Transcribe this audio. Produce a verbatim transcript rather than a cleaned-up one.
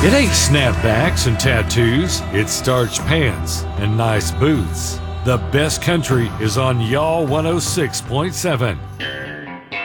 It ain't snapbacks and tattoos, it's starched pants and nice boots. The best country is on Y'all one oh six point seven.